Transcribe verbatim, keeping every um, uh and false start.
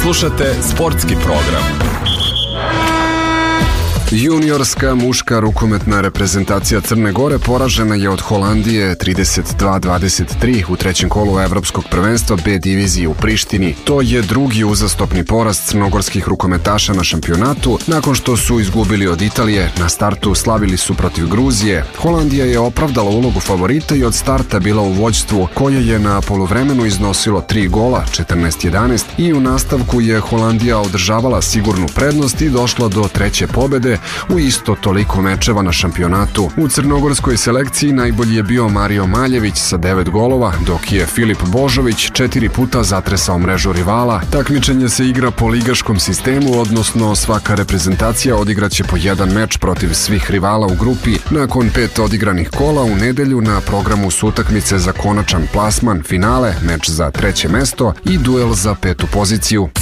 Slušate sportski program. Juniorska muška rukometna reprezentacija Crne Gore poražena je od Holandije trideset dva dvadeset tri u trećem kolu evropskog prvenstva B divizije u Prištini. To je drugi uzastopni poraz crnogorskih rukometaša na šampionatu. Nakon što su izgubili od Italije, na startu slavili su protiv Gruzije. Holandija je opravdala ulogu favorita i od starta bila u vođstvu, koje je na poluvremenu iznosilo tri gola, četrnaest jedanaest, i u nastavku je Holandija održavala sigurnu prednost i došla do treće pobede u isto toliko mečeva na šampionatu. U crnogorskoj selekciji najbolji je bio Mario Maljević sa devet golova, dok je Filip Božović četiri puta zatresao mrežu rivala. Takmičenje se igra po ligaškom sistemu, odnosno svaka reprezentacija odigraće po jedan meč protiv svih rivala u grupi. Nakon pet odigranih kola u nedelju na programu su utakmice za konačan plasman, finale, meč za treće mesto i duel za petu poziciju.